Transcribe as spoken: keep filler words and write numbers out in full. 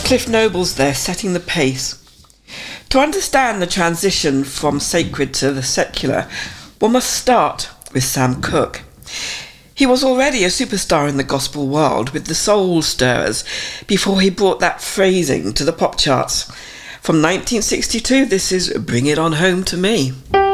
Cliff Noble's there setting the pace. To understand the transition from sacred to the secular, one must start with Sam Cooke. He was already a superstar in the gospel world with the Soul Stirrers before he brought that phrasing to the pop charts. From nineteen sixty-two, this is Bring It On Home to Me.